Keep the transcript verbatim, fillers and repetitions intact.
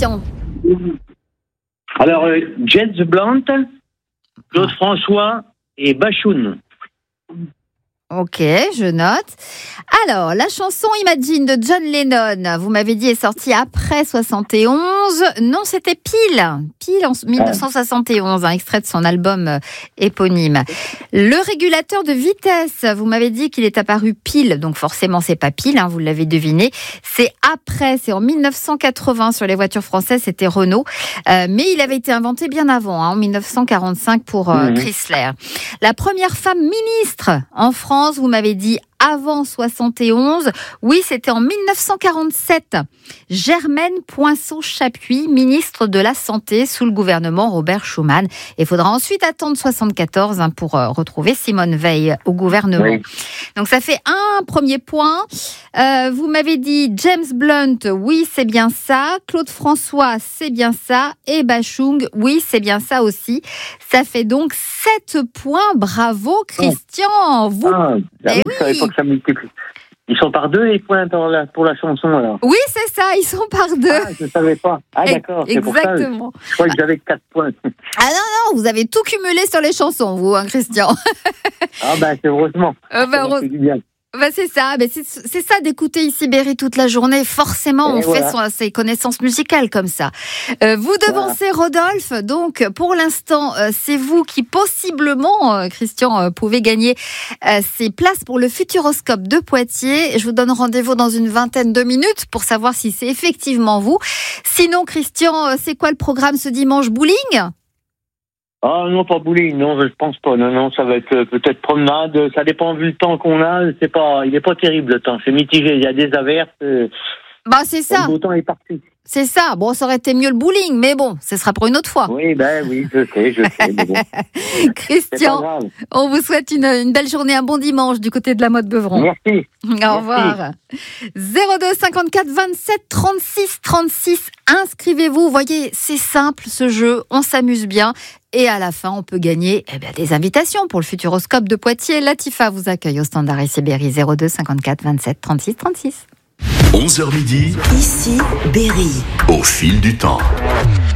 Christian. Alors, euh, James Blunt, Claude François et Bachoun. Ok, je note. Alors, la chanson Imagine de John Lennon, vous m'avez dit, est sortie après soixante et onze. Non, c'était pile, pile en dix-neuf cent soixante et onze, un extrait de son album euh, éponyme. Le régulateur de vitesse, vous m'avez dit qu'il est apparu pile, donc forcément c'est pas pile, hein, vous l'avez deviné. C'est après, c'est en dix-neuf cent quatre-vingts sur les voitures françaises, c'était Renault. Euh, mais il avait été inventé bien avant, hein, en dix-neuf cent quarante-cinq pour euh, mmh. Chrysler. La première femme ministre en France, vous m'avez dit avant soixante et onze. Oui, c'était en dix-neuf cent quarante-sept. Germaine Poinçon-Chapuis, ministre de la Santé sous le gouvernement Robert Schuman. Il faudra ensuite attendre soixante-quatorze hein, pour euh, retrouver Simone Veil au gouvernement. Oui. Donc ça fait un premier point. Euh, vous m'avez dit James Blunt, oui, c'est bien ça. Claude François, c'est bien ça. Et Bachung, oui, c'est bien ça aussi. Ça fait donc sept points. Bravo, Christian. Vous... Ah, eh oui. Ça que ça multiplie. Ils sont par deux les points pour la, pour la chanson alors. Oui, c'est ça, ils sont par deux. Ah, je ne savais pas. Ah d'accord, c'est exactement. Pour ça. Je crois que j'avais quatre points. Ah non, non, vous avez tout cumulé sur les chansons, vous, hein, Christian. Ah ben, c'est heureusement. Euh, ben, ça du bien. Ben c'est ça, ben c'est, c'est ça d'écouter ici Berry toute la journée. Forcément, on voilà. fait son, ses connaissances musicales comme ça. Euh, vous devancez voilà. Rodolphe, donc pour l'instant, euh, c'est vous qui possiblement, euh, Christian, euh, pouvez gagner euh, ces places pour le Futuroscope de Poitiers. Je vous donne rendez-vous dans une vingtaine de minutes pour savoir si c'est effectivement vous. Sinon, Christian, euh, c'est quoi le programme ce dimanche? Bowling? Ah non, pas bowling, non, je pense pas. Non, non, ça va être euh, peut-être promenade. Ça dépend vu le temps qu'on a. C'est pas, il est pas terrible le temps. C'est mitigé. Il y a des averses. Euh, bah c'est ça. Le beau temps est parti. C'est ça. Bon, ça aurait été mieux le bowling, mais bon, ce sera pour une autre fois. Oui, ben oui, je sais, je sais. Mais bon. Christian, on vous souhaite une, une belle journée, un bon dimanche du côté de la Motte Beuvron. Merci. Au Merci. revoir. zéro deux cinquante-quatre vingt-sept trente-six trente-six. Inscrivez-vous. Vous voyez, c'est simple ce jeu. On s'amuse bien. Et à la fin, on peut gagner eh bien, des invitations pour le Futuroscope de Poitiers. Latifa vous accueille au standard ici Berry zéro deux cinquante-quatre vingt-sept trente-six trente-six. onze heures midi, ici Berry. Au fil du temps.